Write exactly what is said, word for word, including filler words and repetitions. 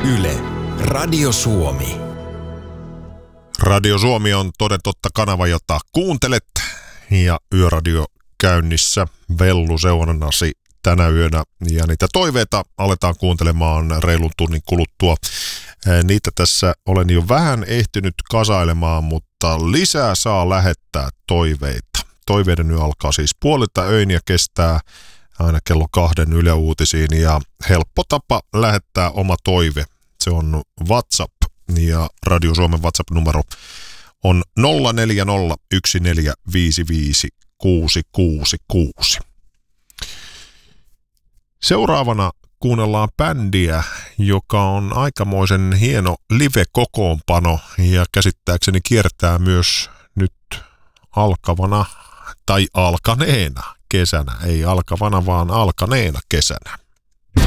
Yle, Radio Suomi. Radio Suomi on toden totta kanava, jota kuuntelet, ja Yöradio käynnissä vellu seurannasi tänä yönä, ja niitä toiveita aletaan kuuntelemaan reilun tunnin kuluttua. Niitä tässä olen jo vähän ehtinyt kasailemaan, mutta lisää saa lähettää toiveita. Toiveiden yö alkaa siis puolilta öin ja kestää aina kello kahden Yle Uutisiin, ja helppo tapa lähettää oma toive. Se on WhatsApp, ja Radio Suomen WhatsApp-numero on nolla neljä nolla yksi neljä viisi viisi kuusi kuusi kuusi. Seuraavana kuunnellaan bändiä, joka on aikamoisen hieno live-kokoonpano ja käsittääkseni kiertää myös nyt alkavana tai alkaneena kesänä. Ei alkavana, vaan alkaneena kesänä.